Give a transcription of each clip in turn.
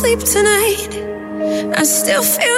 sleep tonight, I still feel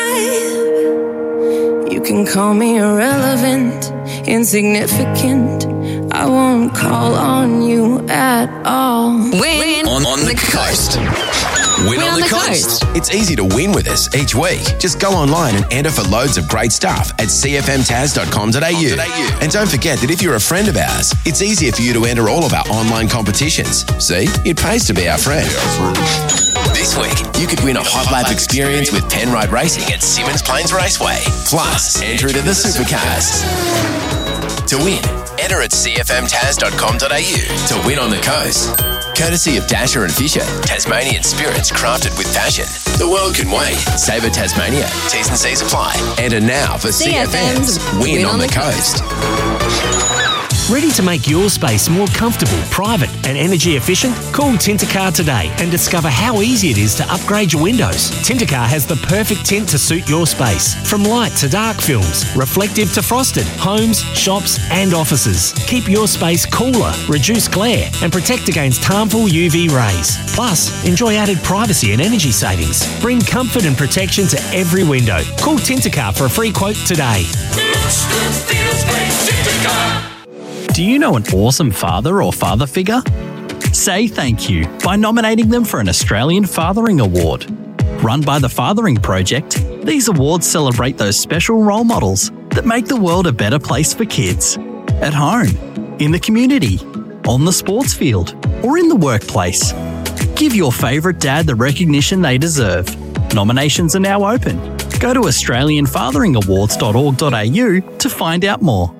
alive. You can call me irrelevant, insignificant, I won't call on you at all. Win on the coast. Win on the coast. It's easy to win with us each week. Just go online and enter for loads of great stuff at cfmtaz.com.au. And don't forget that if you're a friend of ours, it's easier for you to enter all of our online competitions. See, it pays to be our friend. This week, you could win a hot lap experience with Penrite Racing at Symmons Plains Raceway. Plus, enter into the supercars. To win, enter at cfmtaz.com.au to win on the coast. Courtesy of Dasher and Fisher, Tasmanian spirits crafted with passion. The world can wait. Savour Tasmania. T's and C's apply. Enter now for CFM's Win on the Coast. Ready to make your space more comfortable, private and energy efficient? Call Tintercar today and discover how easy it is to upgrade your windows. Tintercar has the perfect tint to suit your space. From light to dark films, reflective to frosted, homes, shops and offices. Keep your space cooler, reduce glare and protect against harmful UV rays. Plus, enjoy added privacy and energy savings. Bring comfort and protection to every window. Call Tintercar for a free quote today. Do you know an awesome father or father figure? Say thank you by nominating them for an Australian Fathering Award. Run by the Fathering Project, these awards celebrate those special role models that make the world a better place for kids. At home, in the community, on the sports field, or in the workplace. Give your favourite dad the recognition they deserve. Nominations are now open. Go to australianfatheringawards.org.au to find out more.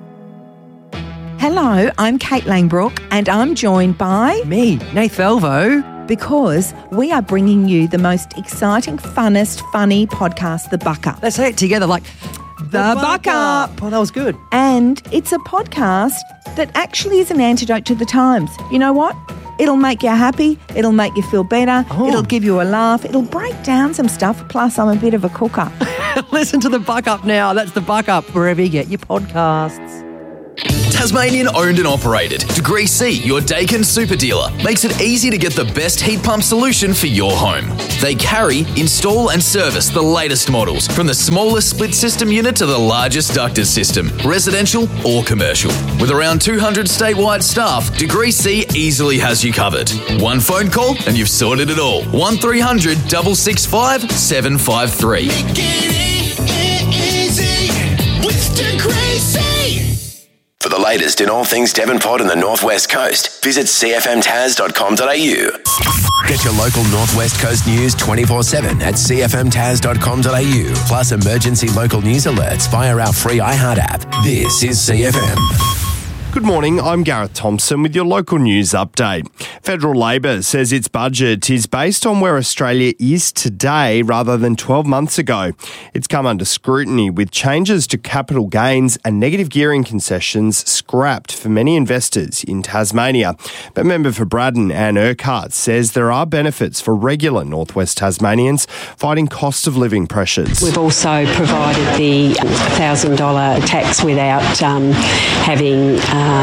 Hello, I'm Kate Langbrook and I'm joined by... me, Nath Velvo. Because we are bringing you the most exciting, funnest, funny podcast, The Buck Up. Let's say it together like... The Buck Up. Oh, that was good. And it's a podcast that actually is an antidote to the times. You know what? It'll make you happy. It'll make you feel better. Oh. It'll give you a laugh. It'll break down some stuff. Plus, I'm a bit of a cooker. Listen to The Buck Up now. That's The Buck Up, wherever you get your podcasts. Tasmanian owned and operated. Degree C, your Dakin super dealer, makes it easy to get the best heat pump solution for your home. They carry, install and service the latest models, from the smallest split system unit to the largest ducted system, residential or commercial. With around 200 statewide staff, Degree C easily has you covered. One phone call and you've sorted it all. 1300 665 753. Make it easy with Degree C. For the latest in all things Devonport and the North West Coast, visit cfmtaz.com.au. Get your local North West Coast news 24/7 at cfmtaz.com.au. Plus emergency local news alerts via our free iHeart app. This is CFM. Good morning, I'm Gareth Thompson with your local news update. Federal Labor says its budget is based on where Australia is today rather than 12 months ago. It's come under scrutiny with changes to capital gains and negative gearing concessions scrapped for many investors in Tasmania. But member for Braddon, Anne Urquhart, says there are benefits for regular Northwest Tasmanians fighting cost of living pressures. We've also provided the $1,000 tax without having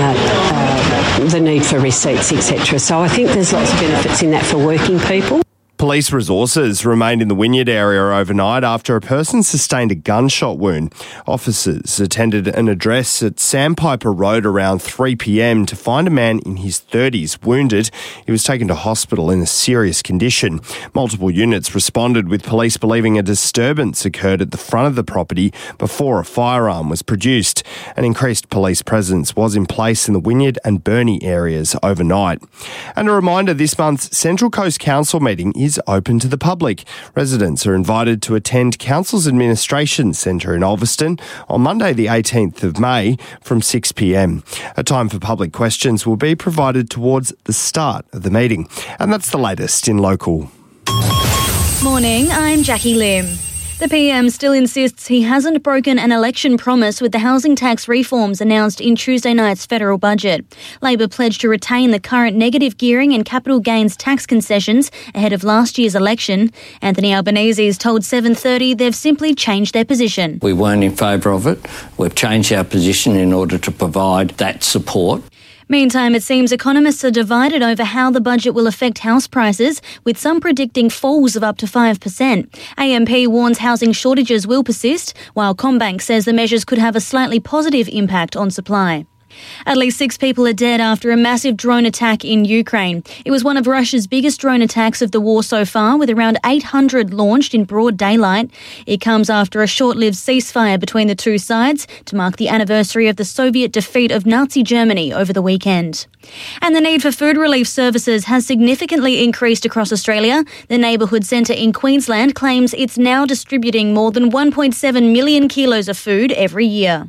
the need for receipts, etc. So I think there's lots of benefits in that for working people. Police resources remained in the Wynyard area overnight after a person sustained a gunshot wound. Officers attended an address at Sandpiper Road around 3 p.m. to find a man in his 30s wounded. He was taken to hospital in a serious condition. Multiple units responded with police believing a disturbance occurred at the front of the property before a firearm was produced. An increased police presence was in place in the Wynyard and Burnie areas overnight. And a reminder, this month's Central Coast Council meeting is open to the public. Residents are invited to attend Council's Administration Centre in Ulverston on Monday the 18th of May from 6 p.m. A time for public questions will be provided towards the start of the meeting. And that's the latest in local. Morning, I'm Jackie Lim. The PM still insists he hasn't broken an election promise with the housing tax reforms announced in Tuesday night's federal budget. Labor pledged to retain the current negative gearing and capital gains tax concessions ahead of last year's election. Anthony Albanese's told 7:30 they've simply changed their position. We weren't in favour of it. We've changed our position in order to provide that support. Meantime, it seems economists are divided over how the budget will affect house prices, with some predicting falls of up to 5%. AMP warns housing shortages will persist, while CommBank says the measures could have a slightly positive impact on supply. At least 6 people are dead after a massive drone attack in Ukraine. It was one of Russia's biggest drone attacks of the war so far, with around 800 launched in broad daylight. It comes after a short-lived ceasefire between the two sides to mark the anniversary of the Soviet defeat of Nazi Germany over the weekend. And the need for food relief services has significantly increased across Australia. The Neighbourhood Centre in Queensland claims it's now distributing more than 1.7 million kilos of food every year.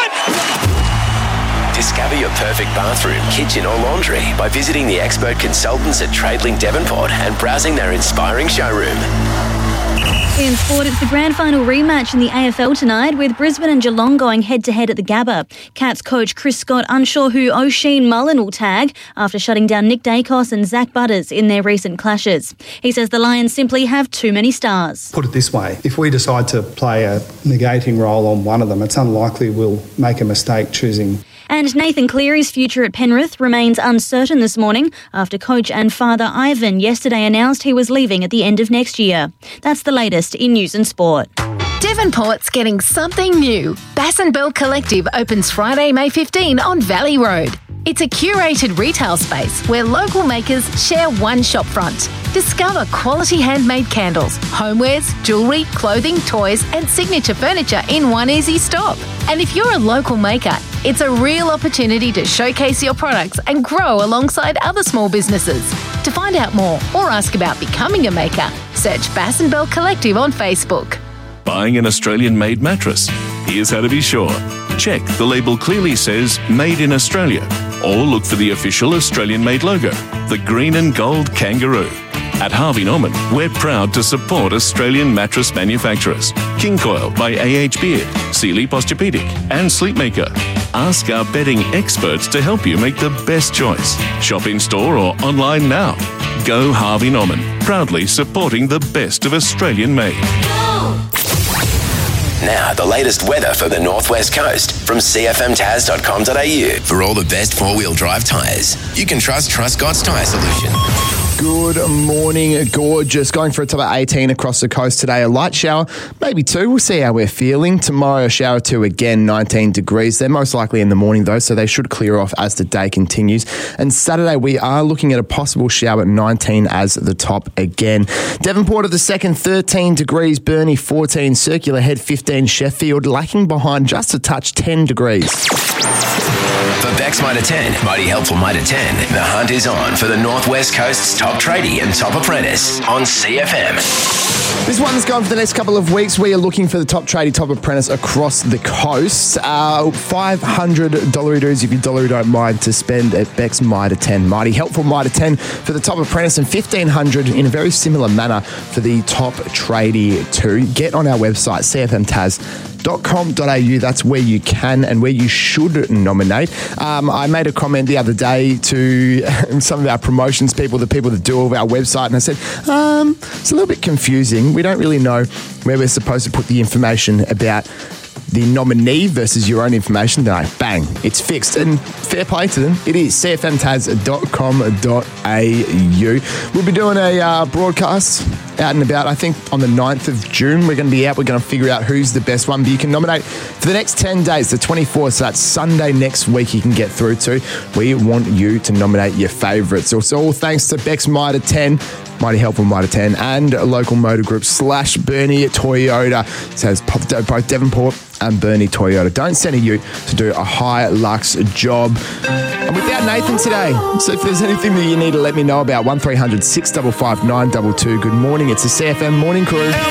Discover your perfect bathroom, kitchen or laundry by visiting the expert consultants at Tradelink Devonport and browsing their inspiring showroom. In sport, it's the grand final rematch in the AFL tonight, with Brisbane and Geelong going head-to-head at the Gabba. Cats coach Chris Scott unsure who O'Sheen Mullen will tag after shutting down Nick Dacos and Zach Butters in their recent clashes. He says the Lions simply have too many stars. Put it this way, if we decide to play a negating role on one of them, it's unlikely we'll make a mistake choosing. And Nathan Cleary's future at Penrith remains uncertain this morning after coach and father Ivan yesterday announced he was leaving at the end of next year. That's the latest in news and sport. Devonport's getting something new. Bass & Bell Collective opens Friday, May 15 on Valley Road. It's a curated retail space where local makers share one shop front. Discover quality handmade candles, homewares, jewellery, clothing, toys and signature furniture in one easy stop. And if you're a local maker, it's a real opportunity to showcase your products and grow alongside other small businesses. To find out more or ask about becoming a maker, search Bass & Bell Collective on Facebook. Buying an Australian-made mattress? Here's how to be sure. Check the label clearly says Made in Australia, or look for the official Australian-made logo, the green and gold kangaroo. At Harvey Norman, we're proud to support Australian mattress manufacturers. King Coil by A.H. Beard, Sealy Posturepedic and Sleepmaker. Ask our bedding experts to help you make the best choice. Shop in store or online now. Go Harvey Norman, proudly supporting the best of Australian made. Now, the latest weather for the Northwest Coast from cfmtaz.com.au. For all the best four-wheel drive tyres, you can trust Truscott's Tyre Solution. Good morning, gorgeous. Going for a top of 18 across the coast today. A light shower, maybe 2. We'll see how we're feeling. Tomorrow, a shower 2 again, 19 degrees. They're most likely in the morning though, so they should clear off as the day continues. And Saturday, we are looking at a possible shower at 19 as the top again. Devonport of the second, 13 degrees. Burnie, 14. Circular Head, 15. Sheffield, lacking behind just a touch, 10 degrees. For Beck's Mitre 10, Mighty Helpful Mitre 10, the hunt is on for the Northwest Coast's top tradie and top apprentice on CFM. This one's gone for the next couple of weeks. We are looking for the top tradie, top apprentice across the coast. $500 dues if you dollar don't mind to spend at Beck's Mitre 10. Mighty Helpful Mitre 10 for the top apprentice and $1,500 in a very similar manner for the top tradie too. Get on our website, cfmtaz.com.au. That's where you can and where you should nominate. I made a comment the other day to some of our promotions people, the people that do all of our website, and I said, it's a little bit confusing. We don't really know where we're supposed to put the information about the nominee versus your own information. No, bang, it's fixed. And fair play to them. It is cfmtaz.com.au. We'll be doing a broadcast out and about, I think, on the 9th of June. We're going to be out. We're going to figure out who's the best one. But you can nominate for the next 10 days, the 24th. So that's Sunday next week you can get through to. We want you to nominate your favourites. So it's all thanks to Beck's Mitre 10, Mighty Helpful Mitre 10, and Local Motor Group / Burnie Toyota. So it's both Devonport and Burnie Toyota. Don't send you to do a high-lux job. And without Nathan today, so if there's anything that you need to let me know about, 1300 655 922. Good morning, it's the CFM Morning Crew.